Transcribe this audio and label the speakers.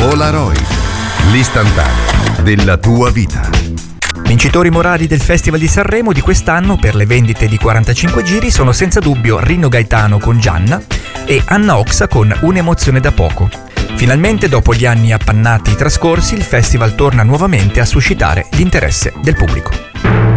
Speaker 1: Polaroid, l'istantaneo della tua vita.
Speaker 2: Vincitori morali del Festival di Sanremo di quest'anno per le vendite di 45 giri sono senza dubbio Rino Gaetano con Gianna e Anna Oxa con Un'emozione da poco. Finalmente, dopo gli anni appannati trascorsi, il festival torna nuovamente a suscitare l'interesse del pubblico.